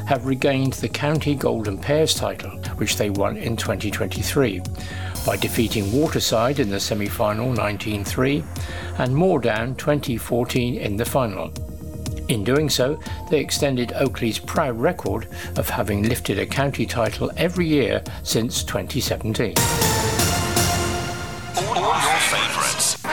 have regained the County Golden Pears title, which they won in 2023, by defeating Waterside in the semi-final 19-3 and Moordown 2014 in the final. In doing so, they extended Oakley's proud record of having lifted a county title every year since 2017.